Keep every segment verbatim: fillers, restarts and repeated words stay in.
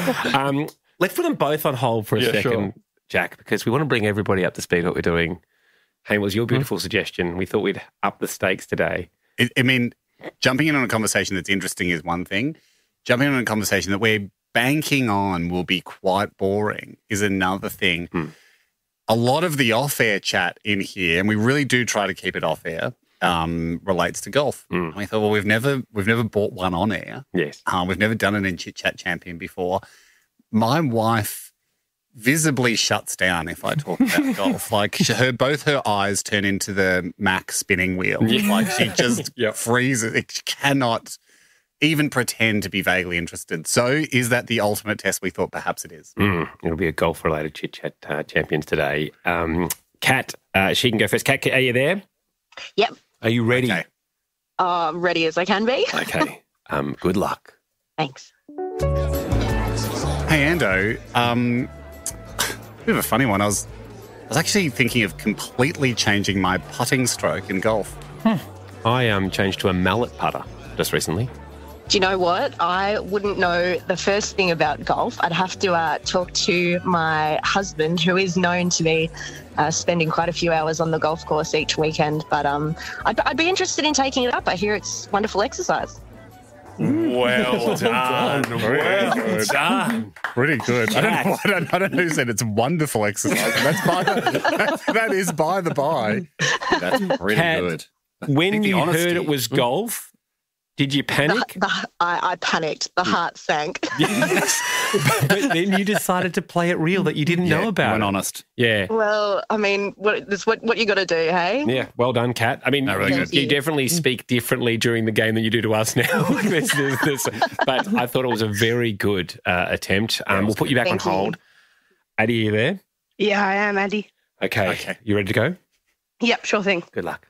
um, let's put them both on hold for a Yeah, second, sure. Jack, because we want to bring everybody up to speed on what we're doing. Hey, it was your beautiful mm. suggestion. We thought we'd up the stakes today. I, I mean, jumping in on a conversation that's interesting is one thing. Jumping in on a conversation that we're banking on will be quite boring is another thing. Mm. A lot of the off-air chat in here, and we really do try to keep it off-air, um, relates to golf. Mm. And we thought, well, we've never we've never bought one on air. Yes. Um, we've never done an in Chit Chat Champion before. My wife visibly shuts down if I talk about golf. Like her, both her eyes turn into the Mac spinning wheel. Yeah. Like she just Yep. freezes. She cannot even pretend to be vaguely interested. So is that the ultimate test? We thought perhaps it is. Mm, it'll be a golf-related chit-chat uh, champions today. Um, Kat, uh, she can go first. Kat, are you there? Yep. Are you ready? Okay. Uh, ready as I can be. Okay. Um, good luck. Thanks. Hey, Ando. Um, bit of a funny one. I was, I was actually thinking of completely changing my putting stroke in golf. I um, changed to a mallet putter just recently. Do you know what? I wouldn't know the first thing about golf. I'd have to uh, talk to my husband, who is known to be uh, spending quite a few hours on the golf course each weekend. But um, I'd, I'd be interested in taking it up. I hear it's wonderful exercise. Well done. Well done. Pretty good. I don't, know, I, don't, I don't know who said it's wonderful exercise. That's by the, that's, that is by the by. That's pretty Kat, good. When the you honesty. heard it was golf, did you The, panic? the, I, I panicked. The heart sank. Yes. But then you decided to play it real that you didn't know about when it. honest. Yeah. Well, I mean, what, that's what, what you got to do, hey? Yeah, well done, Kat. I mean, No, really you, good. you definitely speak differently during the game than you do to us now. There's- there's- there's- but I thought it was a very good uh, attempt. Um, we'll put you back Thank on you. hold. Addie, are you there? Yeah, I am, Andy. Okay. Okay. You ready to go? Yep, sure thing. Good luck.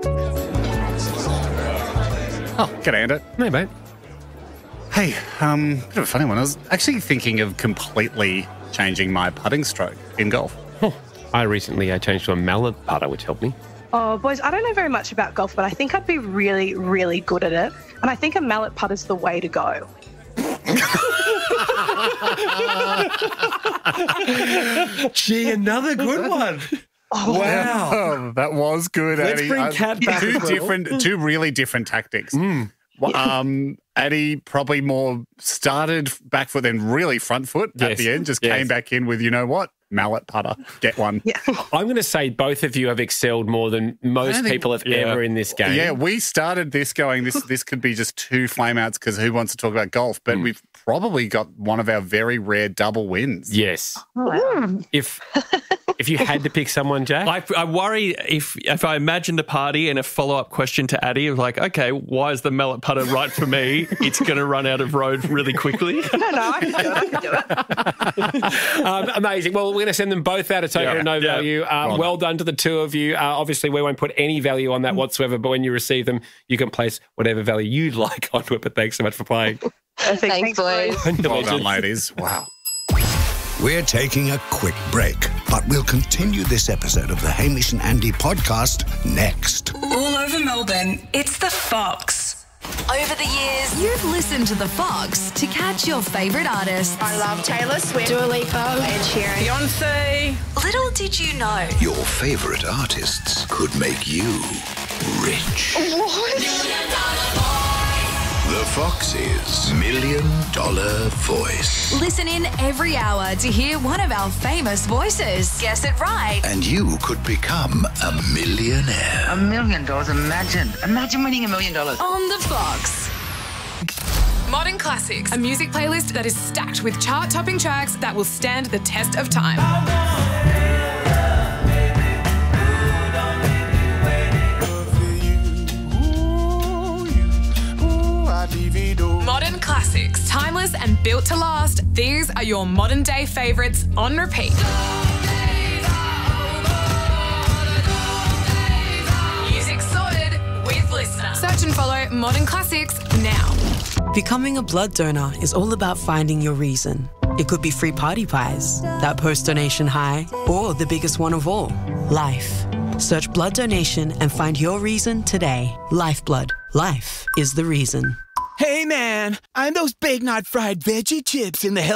Oh, g'day, Ando. No, mate. Hey, um, bit of a funny one. I was actually thinking of completely changing my putting stroke in golf. I recently uh, changed to a mallet putter, which helped me. Oh, boys, I don't know very much about golf, but I think I'd be really, really good at it. And I think a mallet putter's the way to go. Gee, another good one. Oh, Wow. Oh, that was good, Let's Addie. bring Uh, Kat back Two as well. different, two really different tactics. Mm. Um, Addie probably more started back foot, then really front foot at Yes. the end. Just Yes. came back in with, you know what, mallet putter, get one. yeah. I'm going to say both of you have excelled more than most think- people have yeah. ever in this game. Yeah, we started this going, this this could be just two flameouts because who wants to talk about golf? But Mm. we've probably got one of our very rare double wins. Yes. Wow. If if you had to pick someone, Jack, I, I worry if if I imagined a party and a follow-up question to Addie of like, okay, why is the mallet putter right for me? It's going to run out of road really quickly. No, no, I can do it. I can do it. um, amazing. Well, we're going to send them both out a token Yeah, of no yeah. value. Uh, Well well done to the two of you. Uh, obviously, we won't put any value on that whatsoever, but when you receive them, you can place whatever value you'd like onto it. But thanks so much for playing. Perfect. Thanks, boys. Well done, ladies. Wow. We're taking a quick break, but we'll continue this episode of the Hamish and Andy podcast next. All over Melbourne, it's The Fox. Over the years, you've listened to The Fox to catch your favourite artists. I love Taylor Swift, Dua Lipa, Ed Sheeran, Beyonce. Little did you know, Your favourite artists could make you rich. The Fox's Million Dollar Voice. listen in every hour to hear one of our famous voices. Guess it right. And you could become a millionaire. A million dollars, imagine. Imagine winning a million dollars. On The Fox. Modern Classics, a music playlist that is stacked with chart-topping tracks that will stand the test of time. Modern Classics, timeless and built to last. These are your modern-day favourites on repeat. Music sorted with Listener. Search and follow Modern Classics now. Becoming a blood donor is all about finding your reason. It could be free party pies, that post-donation high, or the biggest one of all, life. Search blood donation and find your reason today. Lifeblood. Life is the reason. Hey man, I'm those Big Knot fried veggie chips in the